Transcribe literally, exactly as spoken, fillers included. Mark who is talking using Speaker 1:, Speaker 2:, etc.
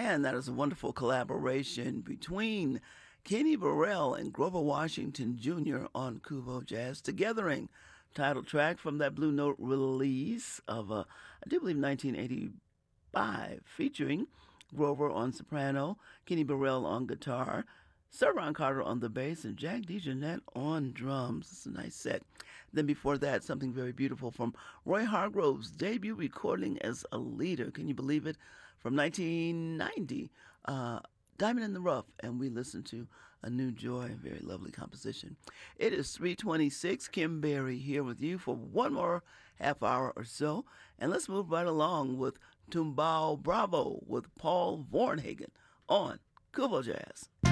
Speaker 1: And that is a wonderful collaboration between Kenny Burrell and Grover Washington Junior on Kuvo Jazz, Togethering, title track from that Blue Note release of, uh, I do believe, nineteen eighty-five, featuring Grover on soprano, Kenny Burrell on guitar, Sir Ron Carter on the bass, and Jack DeJohnette on drums. It's a nice set. Then before that, something very beautiful from Roy Hargrove's debut recording as a leader. Can you believe it? From nineteen ninety, uh, Diamond in the Rough, and we listened to A New Joy, very lovely composition. It is three twenty-six, Kim Berry here with you for one more half hour or so, and let's move right along with Tumbao Bravo with Paul Vornhagen on Kuvo Jazz.